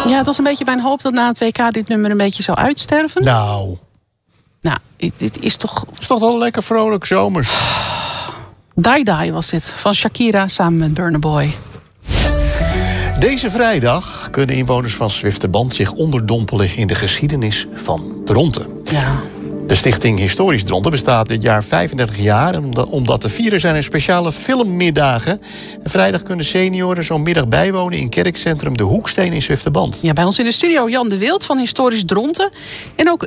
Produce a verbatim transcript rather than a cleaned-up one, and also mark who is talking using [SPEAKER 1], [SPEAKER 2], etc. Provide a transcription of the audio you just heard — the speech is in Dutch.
[SPEAKER 1] Ja, het was een beetje mijn hoop dat na het W K dit nummer een beetje zou uitsterven.
[SPEAKER 2] Nou.
[SPEAKER 1] Nou, dit is toch...
[SPEAKER 2] Het is toch wel lekker vrolijk zomers.
[SPEAKER 1] Die Die was dit, van Shakira samen met Burna Boy.
[SPEAKER 2] Deze vrijdag kunnen inwoners van Zwifterband zich onderdompelen in de geschiedenis van Dronten.
[SPEAKER 1] Ja.
[SPEAKER 2] De stichting Historisch Dronten bestaat dit jaar vijfendertig jaar. En om dat te vieren zijn er speciale filmmiddagen. En vrijdag kunnen senioren zo'n middag bijwonen in kerkcentrum De Hoeksteen in Zwifterband.
[SPEAKER 1] Ja, bij ons in de studio Jan de Wild van Historisch Dronten. En ook